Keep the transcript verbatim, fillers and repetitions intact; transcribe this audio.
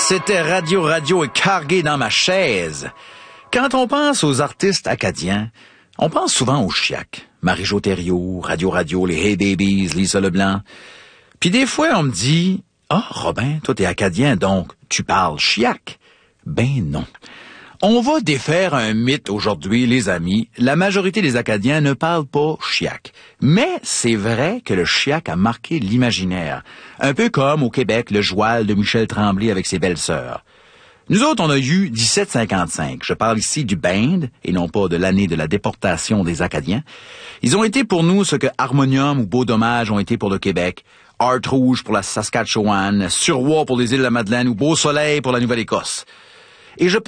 c'était Radio Radio et cargué dans ma chaise. Quand on pense aux artistes acadiens, on pense souvent aux chiacs. Marie-Jo Thériault, Radio Radio, les Hey Babies, Lisa Leblanc. Puis des fois, on me dit, « Ah, Robin, toi t'es acadien, donc tu parles chiac. » Ben non. On va défaire un mythe aujourd'hui, les amis. La majorité des Acadiens ne parlent pas chiac. Mais c'est vrai que le chiac a marqué l'imaginaire. Un peu comme au Québec, le joual de Michel Tremblay avec ses belles-sœurs. Nous autres, on a eu dix-sept cinquante-cinq. Je parle ici du band, et non pas de l'année de la déportation des Acadiens. Ils ont été pour nous ce que Harmonium ou Beau Dommage ont été pour le Québec, Art Rouge pour la Saskatchewan, Suroît pour les îles de la Madeleine ou Beau Soleil pour la Nouvelle-Écosse. Et je